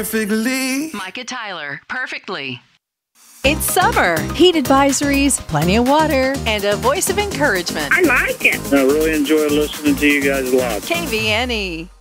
perfectly. Micah Tyler, perfectly. It's summer. Heat advisories, plenty of water, and a voice of encouragement. I like it. I really enjoy listening to you guys live. KVNE.